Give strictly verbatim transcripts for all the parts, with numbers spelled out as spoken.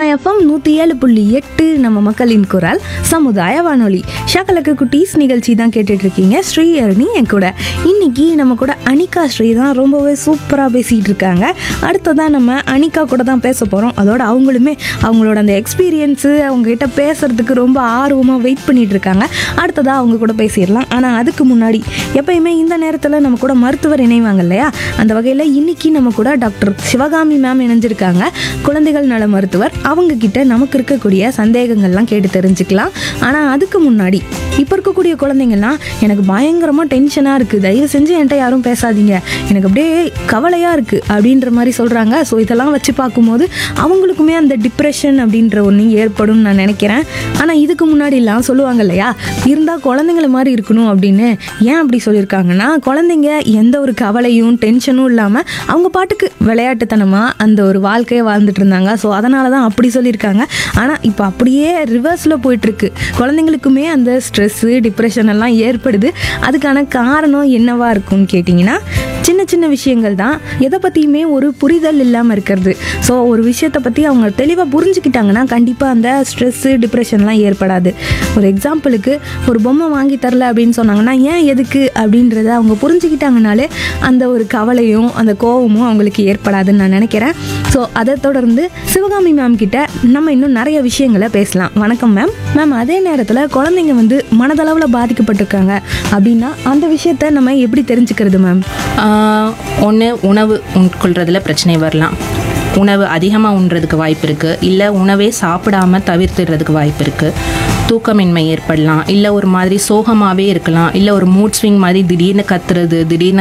FM நூற்றி ஏழு புள்ளி எட்டு நம்ம மக்களின் குரல் சமுதாய வானொலி. ஷாக்கலக்கு குட்டீஸ் நிகழ்ச்சி தான் கேட்டுட்டு இருக்கீங்க. ஸ்ரீ அருணி என் கூட. இன்னைக்கு நம்ம கூட அனிகா ஸ்ரீ தான் ரொம்பவே சூப்பராக பேசிகிட்டு இருக்காங்க. அடுத்ததான் நம்ம அனிகா கூட தான் பேச போகிறோம். அதோட அவங்களுமே அவங்களோட அந்த எக்ஸ்பீரியன்ஸு அவங்ககிட்ட பேசுறதுக்கு ரொம்ப ஆர்வமாக வெயிட் பண்ணிட்டு இருக்காங்க. அடுத்ததாக அவங்க கூட பேசிடலாம். ஆனால் அதுக்கு முன்னாடி எப்பயுமே இந்த நேரத்தில் நம்ம கூட மருத்துவர் இணைவாங்க இல்லையா? அந்த வகையில் இன்னைக்கு நம்ம கூட டாக்டர் சிவகாமி மேம் இணைஞ்சிருக்காங்க. குழந்தைகள் நல மருத்துவர். அவங்க கிட்ட நமக்கு இருக்கக்கூடிய சந்தேகங்கள்லாம் கேட்டு தெரிஞ்சுக்கலாம். ஆனால் அதுக்கு முன்னாடி இப்போ இருக்கக்கூடிய குழந்தைங்கள்லாம் எனக்கு பயங்கரமாக டென்ஷனாக இருக்குது, தயவு செஞ்சு என்கிட்ட யாரும் பேசாதீங்க, எனக்கு அப்படியே கவலையாக இருக்குது அப்படின்ற மாதிரி சொல்கிறாங்க. ஸோ இதெல்லாம் வச்சு பார்க்கும்போது அவங்களுக்குமே அந்த டிப்ரெஷன் அப்படின்ற ஒன்று ஏற்படும் நான் நினைக்கிறேன். ஆனால் இதுக்கு முன்னாடிலாம் சொல்லுவாங்க இல்லையா, இருந்தால் குழந்தைங்கள மாதிரி இருக்கணும் அப்படின்னு. ஏன் அப்படி சொல்லியிருக்காங்கன்னா, குழந்தைங்க எந்த ஒரு கவலையும் டென்ஷனும் இல்லாமல் அவங்க பாட்டுக்கு விளையாட்டுத்தனமாக அந்த ஒரு வாழ்க்கையை வாழ்ந்துட்டு இருந்தாங்க. ஸோ அதனால தான் அப்படி சொல்லியிருக்காங்க. ஆனால் இப்போ அப்படியே ரிவர்ஸில் போயிட்டுருக்கு. குழந்தைங்களுக்குமே அந்த ஸ்ட்ரெஸ்ஸு டிப்ரெஷன் எல்லாம் ஏற்படுது. அதுக்கான காரணம் என்னவா இருக்கும்னு கேட்டிங்கன்னா, சின்ன சின்ன விஷயங்கள் தான். எதை பற்றியுமே ஒரு புரிதல் இல்லாமல் இருக்கிறது. ஸோ ஒரு விஷயத்தை பற்றி அவங்க தெளிவாக புரிஞ்சுக்கிட்டாங்கன்னா கண்டிப்பாக அந்த ஸ்ட்ரெஸ்ஸு டிப்ரெஷன்லாம் ஏற்படாது. ஒரு எக்ஸாம்பிளுக்கு ஒரு பொம்மை வாங்கி தரல அப்படின்னு சொன்னாங்கன்னா ஏன் எதுக்கு அப்படின்றத அவங்க புரிஞ்சுக்கிட்டாங்கனாலே அந்த ஒரு கவலையும் அந்த கோபமும் அவங்களுக்கு ஏற்படாதுன்னு நான் நினைக்கிறேன். ஸோ அதை தொடர்ந்து சிவகாமி மேம் கிட்ட நம்ம இன்னும் நிறைய விஷயங்களை பேசலாம். வணக்கம் மேம். மேம், அதே நேரத்தில் குழந்தைங்க வந்து மனதளவில் பாதிக்கப்பட்டிருக்காங்க அப்படின்னா அந்த விஷயத்த நம்ம எப்படி தெரிஞ்சுக்கிறது மேம்? ஒன்று, உணவு உட்கொள்றதுல பிரச்சனை வரலாம். உணவு அதிகமாக உண்றதுக்கு வாய்ப்பு இருக்குது. இல்லை உணவே சாப்பிடாமல் தவிர்த்துடுறதுக்கு வாய்ப்பு இருக்குது. தூக்கமின்மை ஏற்படலாம். இல்லை ஒரு மாதிரி சோகமாகவே இருக்கலாம். இல்லை ஒரு மூட் ஸ்விங் மாதிரி திடீர்னு கத்துறது, திடீர்னு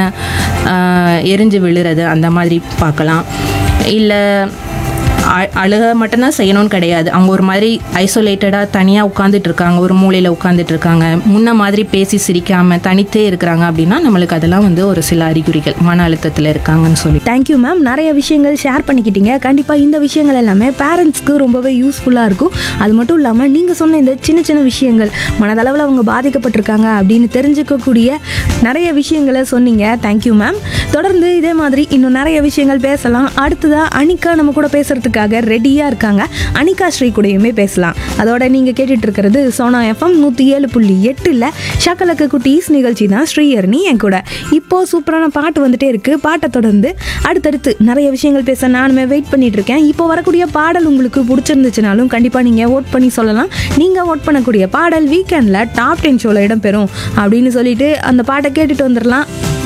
எரிஞ்சு விழுறது, அந்த மாதிரி பார்க்கலாம். இல்லை அழுக மட்டும்தான் செய்யணும்னு கிடையாது. அவங்க ஒரு மாதிரி ஐசோலேட்டடாக தனியாக உட்காந்துட்டு இருக்காங்க, ஒரு மூலையில் உட்காந்துட்டு இருக்காங்க, முன்ன மாதிரி பேசி சிரிக்காமல் தனித்தே இருக்கிறாங்க அப்படின்னா நம்மளுக்கு அதெல்லாம் வந்து ஒரு சில அறிகுறிகள் மன அழுத்தத்தில் இருக்காங்கன்னு சொல்லி. Thank you ma'am. நிறைய விஷயங்கள் ஷேர் பண்ணிக்கிட்டீங்க. கண்டிப்பாக இந்த விஷயங்கள் எல்லாமே பேரண்ட்ஸ்க்கு ரொம்பவே யூஸ்ஃபுல்லாக இருக்கும். அது மட்டும் இல்லாமல் நீங்கள் சொன்ன இந்த சின்ன சின்ன விஷயங்கள் மனதளவில் அவங்க பாதிக்கப்பட்டிருக்காங்க அப்படின்னு தெரிஞ்சுக்கக்கூடிய நிறைய விஷயங்களை சொன்னீங்க. Thank you ma'am. தொடர்ந்து இதே மாதிரி இன்னும் நிறைய விஷயங்கள் பேசலாம். அடுத்ததாக அனிகா நம்ம கூட பேசுறதுக்கு ரெடியாக இருக்காங்க. அனிகா ஸ்ரீ கூடயுமே பேசலாம். அதோட நீங்கள் கேட்டுட்டு இருக்கிறது சோனா எஃப்எம் நூற்றி ஏழு புள்ளி எட்டில் ஷாக்கலக்கு குட்டீஸ் நிகழ்ச்சி தான். ஸ்ரீ அருணி என் கூட. இப்போ சூப்பரான பாட்டு வந்துட்டே இருக்கு. பாட்டை தொடர்ந்து அடுத்தடுத்து நிறைய விஷயங்கள் பேச நானுமே வெயிட் பண்ணிட்டு இருக்கேன். இப்போ வரக்கூடிய பாடல் உங்களுக்கு பிடிச்சிருந்துச்சுனாலும் கண்டிப்பாக நீங்கள் ஓட் பண்ணி சொல்லலாம். நீங்கள் ஓட் பண்ணக்கூடிய பாடல் வீக்கெண்டில் டாப் டென் ஷோவில் இடம்பெறும் அப்படின்னு சொல்லிட்டு அந்த பாட்டை கேட்டுட்டு வந்துடலாம்.